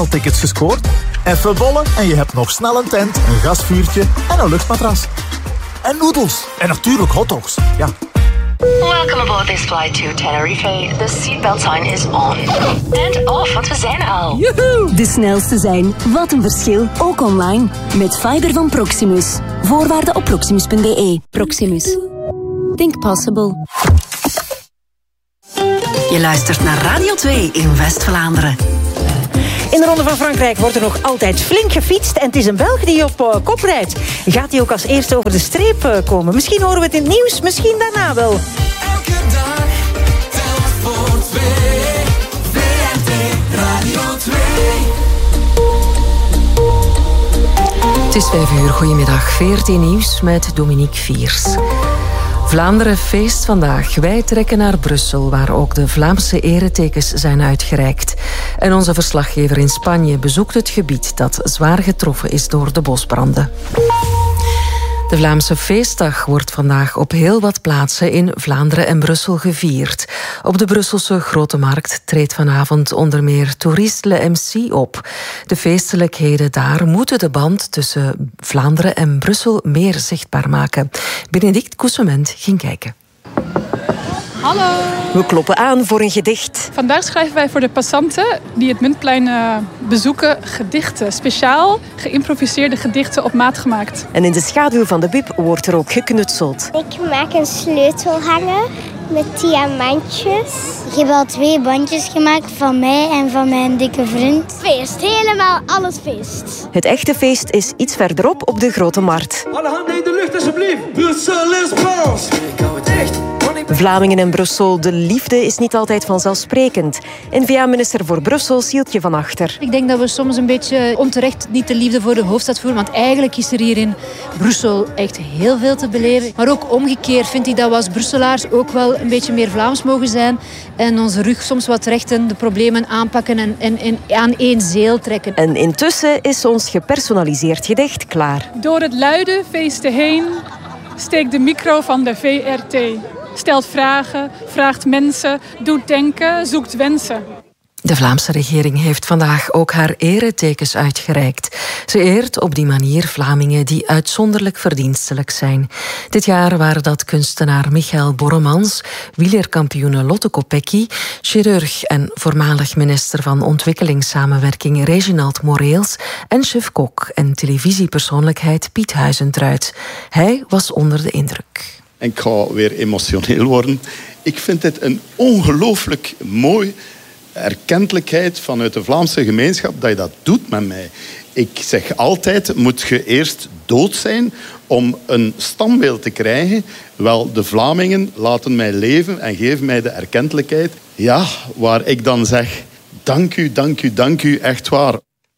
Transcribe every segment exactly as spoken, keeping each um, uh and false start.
tickets gescoord? Even bollen en je hebt nog snel een tent, een gasvuurtje en een luchtmatras. En noedels. En natuurlijk hotdogs. Ja. Welcome aboard this flight to Tenerife. The seatbelt sign is on. And off, want we zijn er al. Joehoe! De snelste zijn. Wat een verschil. Ook online. Met fiber van Proximus. Voorwaarden op proximus punt b e. Proximus. Think possible. Je luistert naar Radio twee in West-Vlaanderen. In de Ronde van Frankrijk wordt er nog altijd flink gefietst. En het is een Belg die op uh, kop rijdt. Gaat hij ook als eerste over de streep uh, komen? Misschien horen we het in het nieuws, misschien daarna wel. Elke dag telt voor twee. V R T Radio twee. Het is vijf uur, goedemiddag. V R T Nieuws met Dominique Viers. Vlaanderen feest vandaag. Wij trekken naar Brussel, waar ook de Vlaamse eretekens zijn uitgereikt. En onze verslaggever in Spanje bezoekt het gebied dat zwaar getroffen is door de bosbranden. De Vlaamse feestdag wordt vandaag op heel wat plaatsen in Vlaanderen en Brussel gevierd. Op de Brusselse Grote Markt treedt vanavond onder meer Touriste Le M C op. De feestelijkheden daar moeten de band tussen Vlaanderen en Brussel meer zichtbaar maken. Benedict Coussement ging kijken. Hallo. We kloppen aan voor een gedicht. Vandaag schrijven wij voor de passanten die het Muntplein uh, bezoeken gedichten. Speciaal geïmproviseerde gedichten op maat gemaakt. En in de schaduw van de bib wordt er ook geknutseld. Ik maak een sleutelhanger met diamantjes. Ik heb al twee bandjes gemaakt van mij en van mijn dikke vriend. Feest, helemaal alles feest. Het echte feest is iets verderop op de Grote Markt. Alle handen in de lucht alsjeblieft. Brussel is Frans. Ik hou het echt. Vlamingen en Brussel, de liefde is niet altijd vanzelfsprekend. N V A-minister voor Brussel, Sieltje van Achter. Ik denk dat we soms een beetje onterecht niet de liefde voor de hoofdstad voeren. Want eigenlijk is er hier in Brussel echt heel veel te beleven. Maar ook omgekeerd vind ik dat we als Brusselaars ook wel een beetje meer Vlaams mogen zijn. En onze rug soms wat rechten, de problemen aanpakken en, en, en aan één zeel trekken. En intussen is ons gepersonaliseerd gedicht klaar. Door het luide feesten heen steekt de micro van de V R T. Stelt vragen, vraagt mensen, doet denken, zoekt wensen. De Vlaamse regering heeft vandaag ook haar eretekens uitgereikt. Ze eert op die manier Vlamingen die uitzonderlijk verdienstelijk zijn. Dit jaar waren dat kunstenaar Michael Borremans, wielerkampioene Lotte Kopecky, chirurg en voormalig minister van Ontwikkelingssamenwerking Reginald Moreels en chef-kok en televisiepersoonlijkheid Piet Huizentruid. Hij was onder de indruk. En ik ga weer emotioneel worden. Ik vind dit een ongelooflijk mooi erkentelijkheid vanuit de Vlaamse gemeenschap dat je dat doet met mij. Ik zeg altijd, moet je eerst dood zijn om een standbeeld te krijgen? Wel, de Vlamingen laten mij leven en geven mij de erkentelijkheid. Ja, waar ik dan zeg, dank u, dank u, dank u, echt waar.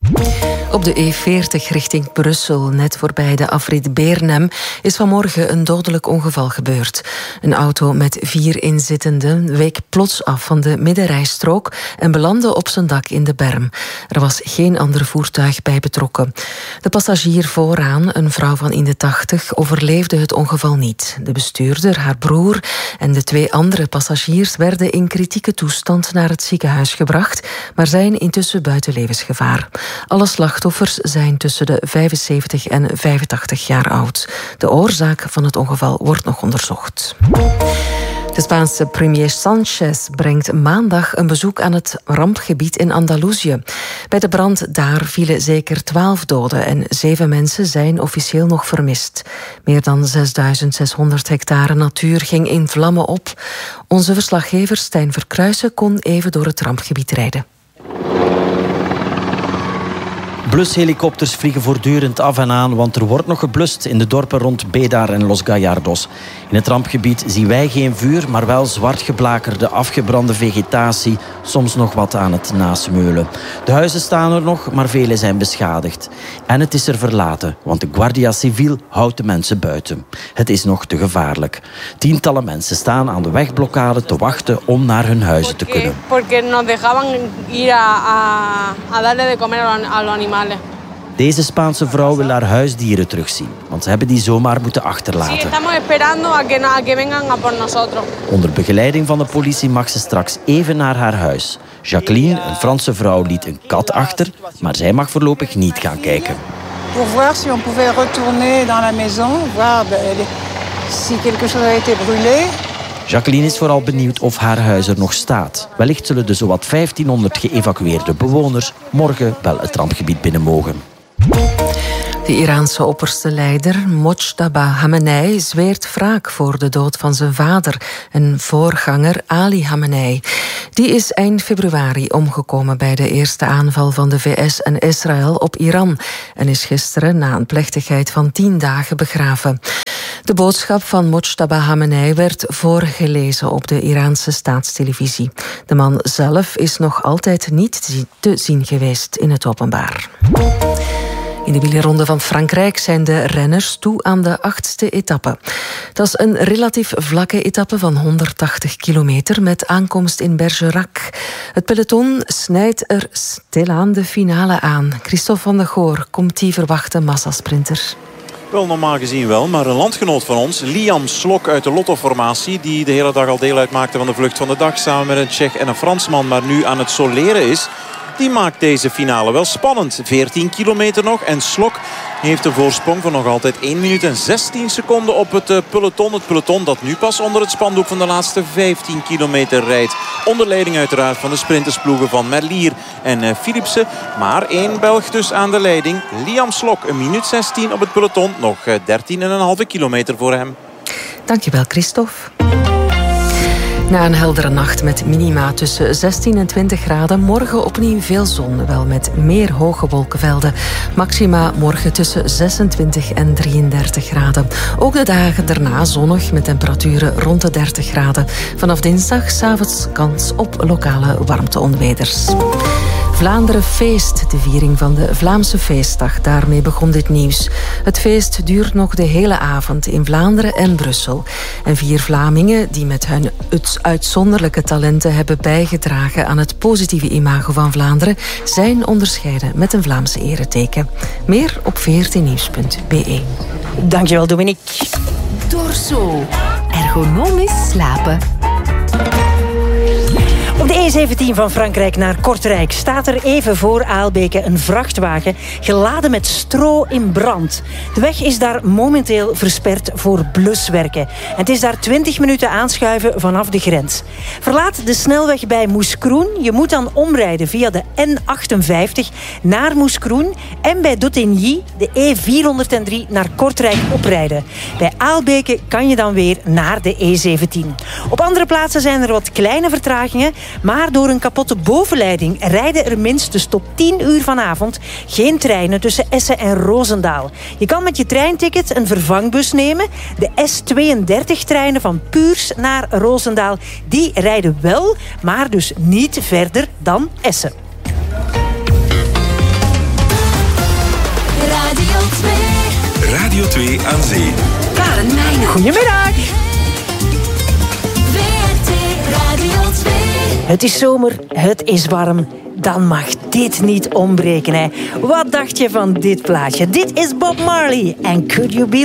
Op de E veertig richting Brussel, net voorbij de afrit Beernem, is vanmorgen een dodelijk ongeval gebeurd. Een auto met vier inzittenden week plots af van de middenrijstrook en belandde op zijn dak in de berm. Er was geen ander voertuig bij betrokken. De passagier vooraan, een vrouw van in de tachtig, overleefde het ongeval niet. De bestuurder, haar broer en de twee andere passagiers werden in kritieke toestand naar het ziekenhuis gebracht, maar zijn intussen buiten levensgevaar. Alle slachtoffers zijn tussen de vijfenzeventig en vijfentachtig jaar oud. De oorzaak van het ongeval wordt nog onderzocht. De Spaanse premier Sanchez brengt maandag een bezoek aan het rampgebied in Andalusië. Bij de brand daar vielen zeker twaalf doden en zeven mensen zijn officieel nog vermist. Meer dan zesduizend zeshonderd hectare natuur ging in vlammen op. Onze verslaggever Stijn Verkruijsen kon even door het rampgebied rijden. Blushelikopters vliegen voortdurend af en aan, want er wordt nog geblust in de dorpen rond Bédar en Los Gallardos. In het rampgebied zien wij geen vuur, maar wel zwart geblakerde, afgebrande vegetatie, soms nog wat aan het nasmeulen. De huizen staan er nog, maar vele zijn beschadigd. En het is er verlaten, want de Guardia Civil houdt de mensen buiten. Het is nog te gevaarlijk. Tientallen mensen staan aan de wegblokkade te wachten om naar hun huizen te kunnen. Porque nos dejaban ir a, a, a darle de comer a los animales. Deze Spaanse vrouw wil haar huisdieren terugzien, want ze hebben die zomaar moeten achterlaten. Onder begeleiding van de politie mag ze straks even naar haar huis. Jacqueline, een Franse vrouw, liet een kat achter, maar zij mag voorlopig niet gaan kijken. Pour voir si on pouvait retourner dans la maison, voir si quelque chose a été brûlé. Jacqueline is vooral benieuwd of haar huis er nog staat. Wellicht zullen de zowat vijftienhonderd geëvacueerde bewoners morgen wel het rampgebied binnen mogen. De Iraanse opperste leider Mojtaba Khamenei zweert wraak voor de dood van zijn vader en voorganger Ali Khamenei. Die is eind februari omgekomen bij de eerste aanval van de V S en Israël op Iran en is gisteren na een plechtigheid van tien dagen begraven. De boodschap van Mojtaba Khamenei werd voorgelezen op de Iraanse staatstelevisie. De man zelf is nog altijd niet te zien geweest in het openbaar. In de wielerronde van Frankrijk zijn de renners toe aan de achtste etappe. Dat is een relatief vlakke etappe van honderdtachtig kilometer met aankomst in Bergerac. Het peloton snijdt er stilaan de finale aan. Christophe van der Goor komt die verwachte massasprinter. Wel, normaal gezien wel, maar een landgenoot van ons, Liam Slok uit de Lotto-formatie, die de hele dag al deel uitmaakte van de vlucht van de dag, samen met een Tsjech en een Fransman, maar nu aan het soleren is, die maakt deze finale wel spannend. veertien kilometer nog en Slok heeft een voorsprong van nog altijd één minuut en zestien seconden op het peloton. Het peloton dat nu pas onder het spandoek van de laatste vijftien kilometer rijdt. Onder leiding uiteraard van de sprintersploegen van Merlier en Philipsen. Maar één Belg dus aan de leiding. Liam Slok, een minuut zestien op het peloton. Nog dertien komma vijf kilometer voor hem. Dankjewel, Christophe. Na een heldere nacht met minima tussen zestien en twintig graden. Morgen opnieuw veel zon, wel met meer hoge wolkenvelden. Maxima morgen tussen zesentwintig en drieëndertig graden. Ook de dagen daarna zonnig met temperaturen rond de dertig graden. Vanaf dinsdag 's avonds kans op lokale warmteonweders. Vlaanderen feest, de viering van de Vlaamse feestdag. Daarmee begon dit nieuws. Het feest duurt nog de hele avond in Vlaanderen en Brussel. En vier Vlamingen die met hun uitzonderlijke talenten hebben bijgedragen aan het positieve imago van Vlaanderen zijn onderscheiden met een Vlaamse ereteken. Meer op veertien nieuws punt b e. Dankjewel, Dominique. Dorso. Ergonomisch slapen. Op de E zeventien van Frankrijk naar Kortrijk staat er even voor Aalbeke een vrachtwagen geladen met stro in brand. De weg is daar momenteel versperd voor bluswerken. En het is daar twintig minuten aanschuiven vanaf de grens. Verlaat de snelweg bij Moeskroen. Je moet dan omrijden via de N achtenvijftig naar Moeskroen en bij Dottigny de E vierhonderddrie naar Kortrijk oprijden. Bij Aalbeke kan je dan weer naar de E zeventien. Op andere plaatsen zijn er wat kleine vertragingen, maar door een kapotte bovenleiding rijden er minstens tot tien uur vanavond geen treinen tussen Essen en Roosendaal. Je kan met je treinticket een vervangbus nemen. De S tweeëndertig-treinen van Puurs naar Roosendaal, die rijden wel, maar dus niet verder dan Essen. Radio twee. Radio twee aan zee. Karen Meijnen. Goedemiddag. Radio twee. Het is zomer, het is warm. Dan mag dit niet ontbreken, hè. Wat dacht je van dit plaatje? Dit is Bob Marley en Could You Be